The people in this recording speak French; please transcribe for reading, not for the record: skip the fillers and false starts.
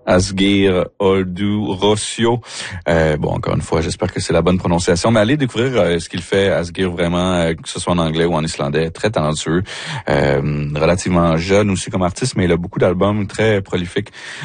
Asgeir Oldu Rossio. Bon, encore une fois, j'espère que c'est la bonne prononciation. Mais allez découvrir ce qu'il fait, Asgeir, vraiment, que ce soit en anglais ou en islandais, très talentueux, relativement jeune aussi comme artiste, mais il a beaucoup d'albums, très prolifiques.